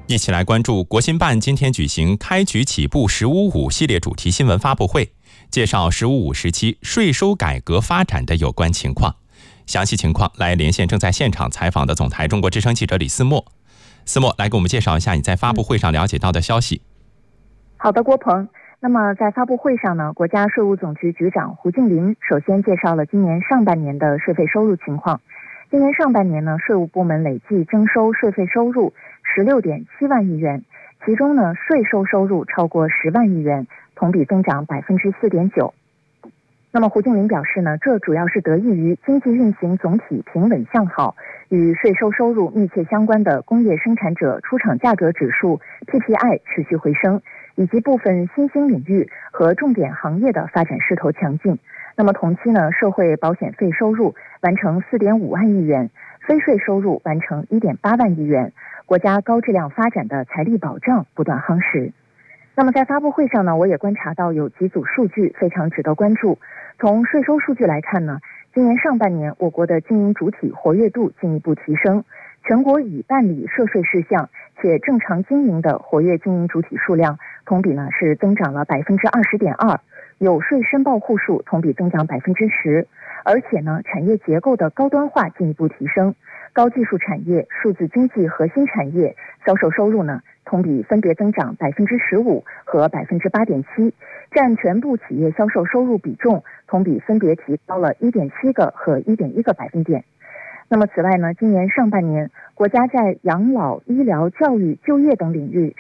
一起来关注国新办今天举行开局起步“15.5”系列主题新闻发布会，介绍“15.5”时期税收改革发展的有关情况。详细情况来连线正在现场采访的总台中国之声记者李思墨。思墨，来给我们介绍一下你在发布会上了解到的消息。 好的，郭鹏。那么在发布会上呢，国家税务总局局长胡静林首先介绍了今年上半年的税费收入情况。今年上半年呢，税务部门累计征收税费收入16.7万亿元，其中呢，税收收入超过10万亿元，同比增长4.9%。那么胡静林表示呢，这主要是得益于经济运行总体平稳向好，与税收收入密切相关的工业生产者出厂价格指数 PPI 持续回升，以及部分新兴领域和重点行业的发展势头强劲。那么同期呢，社会保险费收入完成4.5万亿元，非税收入完成1.8万亿元，国家高质量发展的财力保障不断夯实。那么在发布会上呢，我也观察到有几组数据非常值得关注。从税收数据来看呢，今年上半年我国的经营主体活跃度进一步提升，全国已办理涉税事项且正常经营的活跃经营主体数量同比呢是增长了20.2%，有税申报户数同比增长10%，而且呢，产业结构的高端化进一步提升，高技术产业、数字经济核心产业销售收入呢同比分别增长15%和8.7%，占全部企业销售收入比重同比分别提高了1.7个和1.1个百分点。那么此外呢，今年上半年国家在养老、医疗、教育、就业等领域